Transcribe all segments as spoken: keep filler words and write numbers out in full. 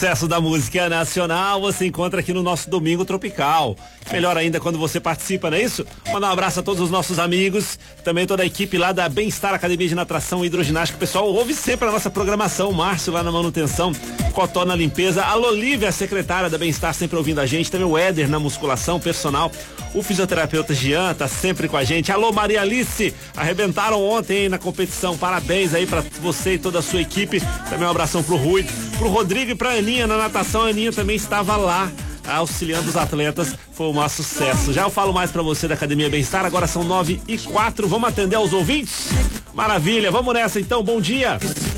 Sucesso da música nacional você encontra aqui no nosso Domingo Tropical. Melhor ainda quando você participa, não é isso? Mandar um abraço a todos os nossos amigos, também toda a equipe lá da Bem-Estar Academia de Natação e Hidroginástica. O pessoal ouve sempre a nossa programação, o Márcio lá na manutenção, Cotó na limpeza, a Lolívia, a secretária da Bem-Estar, sempre ouvindo a gente, também o Éder na musculação, personal, o fisioterapeuta Jean tá sempre com a gente. Alô, Maria Alice, arrebentaram ontem hein, na competição, parabéns aí pra você e toda a sua equipe. Também um abração pro Rui, pro Rodrigo e pra Aninha na natação. A Aninha também estava lá auxiliando os atletas, foi um maior sucesso. Já eu falo mais pra você da Academia Bem-Estar, agora são nove e quatro, vamos atender aos ouvintes? Maravilha, vamos nessa então, bom dia.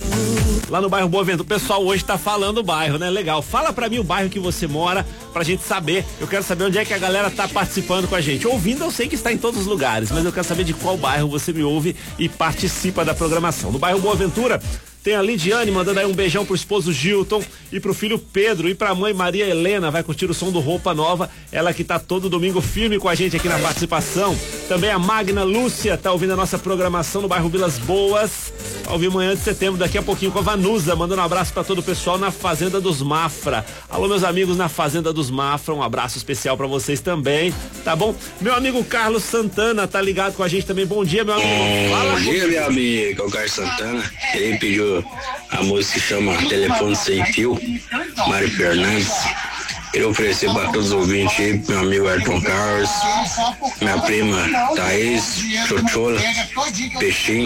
Lá no bairro Boa Ventura, o pessoal hoje tá falando o bairro, né? Legal, fala pra mim o bairro que você mora, pra gente saber, eu quero saber onde é que a galera tá participando com a gente. Ouvindo eu sei que está em todos os lugares, mas eu quero saber de qual bairro você me ouve e participa da programação. No bairro Boa Ventura, tem a Lidiane mandando aí um beijão pro esposo Gilton e pro filho Pedro e pra mãe Maria Helena, vai curtir o som do Roupa Nova, ela que tá todo domingo firme com a gente aqui na participação. Também a Magna Lúcia tá ouvindo a nossa programação no bairro Vilas Boas, ao ouvir manhã de setembro, daqui a pouquinho com a Vanusa, mandando um abraço pra todo o pessoal na Fazenda dos Mafra. Alô meus amigos na Fazenda dos Mafra, um abraço especial pra vocês também, tá bom? Meu amigo Carlos Santana tá ligado com a gente também, bom dia meu amigo. Fala, bom dia meu amigo, é o Carlos Santana, ele pediu a música que chama Telefone Sem Fio, Mário Fernandes. Queria oferecer para todos os ouvintes aí, meu amigo Ayrton Carlos, minha prima Thaís, Chochola, Peixinho,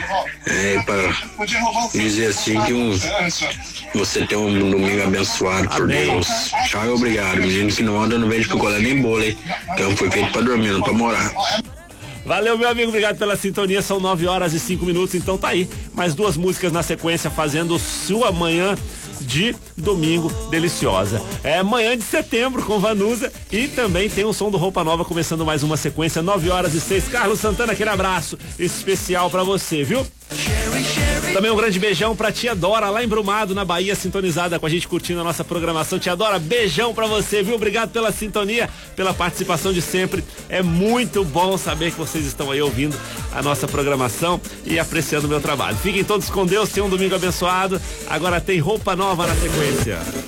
é, para dizer assim que um, você tem um domingo abençoado por Amém. Deus. Tchau e obrigado. Menino que não anda não vende picolé nem bolo, hein? Então foi feito para dormir, não para morar. Valeu, meu amigo, obrigado pela sintonia, são nove horas e cinco minutos, então tá aí, mais duas músicas na sequência, fazendo sua manhã de domingo deliciosa. É manhã de setembro com Vanusa e também tem o som do Roupa Nova, começando mais uma sequência, nove horas e seis. Carlos Santana, aquele abraço especial pra você, viu? Também um grande beijão pra tia Dora, lá em Brumado, na Bahia, sintonizada com a gente, curtindo a nossa programação. Tia Dora, beijão pra você, viu? Obrigado pela sintonia, pela participação de sempre. É muito bom saber que vocês estão aí ouvindo a nossa programação e apreciando o meu trabalho. Fiquem todos com Deus, tenham um domingo abençoado. Agora tem Roupa Nova na sequência.